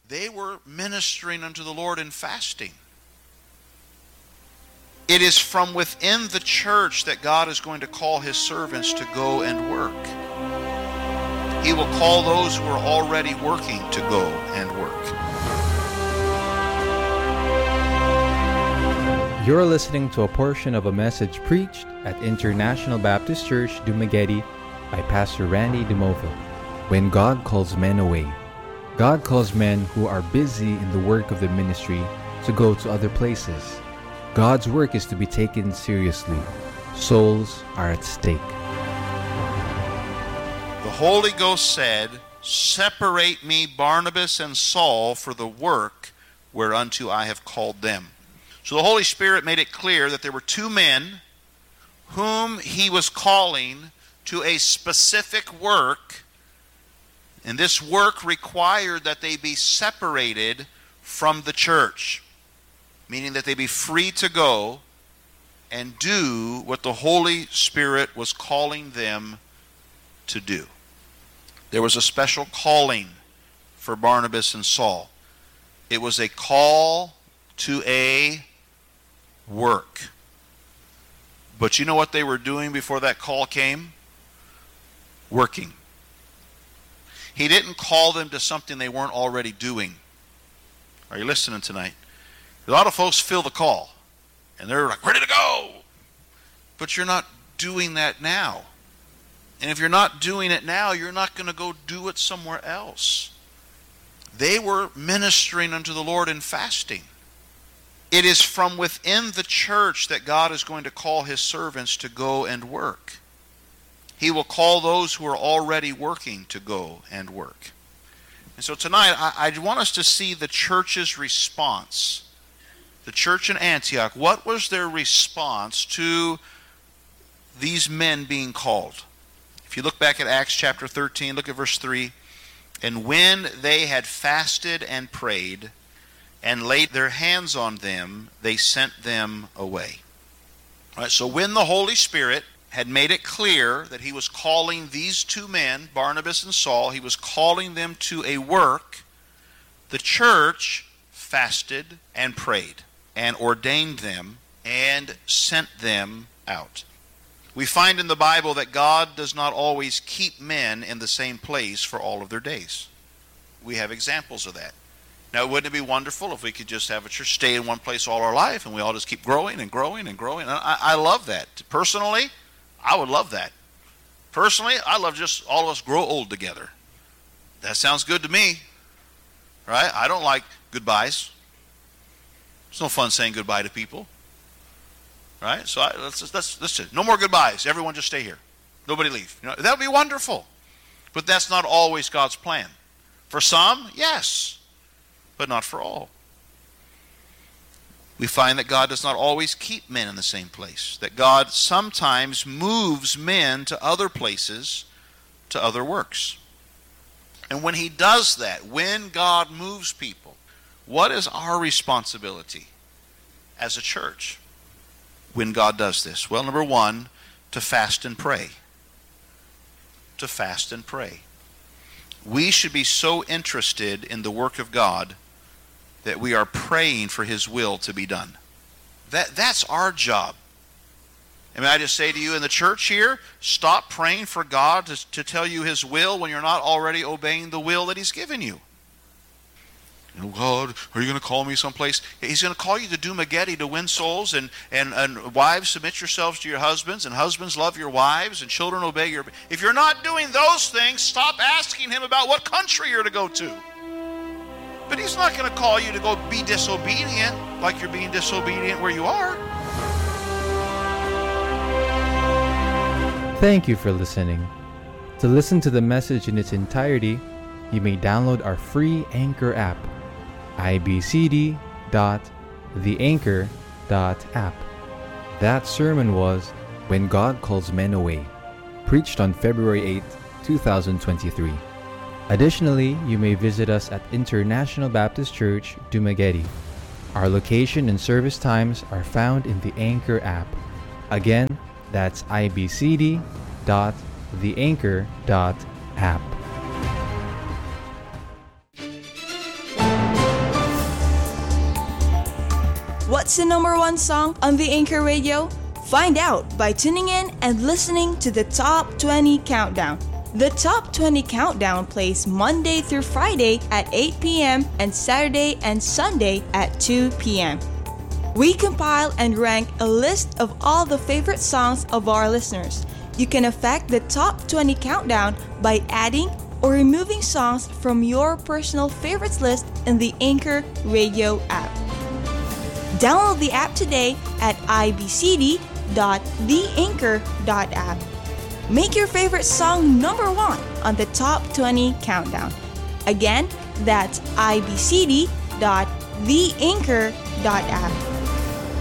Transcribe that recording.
They were ministering unto the Lord in fasting. It is from within the church that God is going to call His servants to go and work. He will call those who are already working to go and work. You're listening to a portion of a message preached at International Baptist Church, Dumaguete by Pastor Randy DeMova. When God calls men away. God calls men who are busy in the work of the ministry to go to other places. God's work is to be taken seriously. Souls are at stake. The Holy Ghost said, "Separate me, Barnabas and Saul, for the work whereunto I have called them." So the Holy Spirit made it clear that there were two men whom He was calling to a specific work, and this work required that they be separated from the church, meaning that they be free to go and do what the Holy Spirit was calling them to do. There was a special calling for Barnabas and Saul. It was a call to a work. But you know what they were doing before that call came? Working. He didn't call them to something they weren't already doing. Are you listening tonight? A lot of folks feel the call, and they're like, ready to go. But you're not doing that now. And if you're not doing it now, you're not going to go do it somewhere else. They were ministering unto the Lord in fasting. It is from within the church that God is going to call His servants to go and work. He will call those who are already working to go and work. And so tonight, I want us to see the church's response. The church in Antioch, what was their response to these men being called? If you look back at Acts chapter 13, look at verse 3. "And when they had fasted and prayed and laid their hands on them, they sent them away." All right, so when the Holy Spirit had made it clear that He was calling these two men, Barnabas and Saul, He was calling them to a work, the church fasted and prayed and ordained them and sent them out. We find in the Bible that God does not always keep men in the same place for all of their days. We have examples of that. Now, wouldn't it be wonderful if we could just have a church stay in one place all our life and we all just keep growing and growing and growing? I love that. Personally, I would love that. Personally, I love just all of us grow old together. That sounds good to me. Right? I don't like goodbyes. It's no fun saying goodbye to people. Right? So let's just no more goodbyes. Everyone just stay here. Nobody leave. That would be wonderful. But that's not always God's plan. For some, yes, but not for all. We find that God does not always keep men in the same place. That God sometimes moves men to other places, to other works. And when He does that, when God moves people, what is our responsibility as a church when God does this? Well, number one, to fast and pray. To fast and pray. We should be so interested in the work of God that we are praying for His will to be done. That's our job. I mean, I just say to you in the church here, stop praying for God to tell you His will when you're not already obeying the will that He's given you. God, are you going to call me someplace? He's going to call you to Dumaguete to win souls, and wives, submit yourselves to your husbands, and husbands, love your wives, and children, obey your... If you're not doing those things, stop asking Him about what country you're to go to. But He's not going to call you to go be disobedient like you're being disobedient where you are. Thank you for listening. To listen to the message in its entirety, you may download our free Anchor app, ibcd.theanchor.app. That sermon was When God Calls Men Away, preached on February 8, 2023. Additionally, you may visit us at International Baptist Church, Dumaguete. Our location and service times are found in the Anchor app. Again, that's ibcd.theanchor.app. What's the number one song on the Anchor Radio? Find out by tuning in and listening to the Top 20 Countdown. The Top 20 Countdown plays Monday through Friday at 8 p.m. and Saturday and Sunday at 2 p.m. We compile and rank a list of all the favorite songs of our listeners. You can affect the Top 20 Countdown by adding or removing songs from your personal favorites list in the Anchor Radio app. Download the app today at ibcd.theanchor.app. Make your favorite song number one on the Top 20 Countdown. Again, that's ibcd.theanchor.app.